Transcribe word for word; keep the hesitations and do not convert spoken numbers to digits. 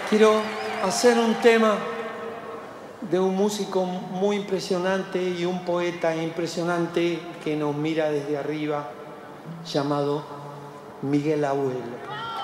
Quiero hacer un tema de un músico muy impresionante y un poeta impresionante que nos mira desde arriba, llamado Miguel Abuelo.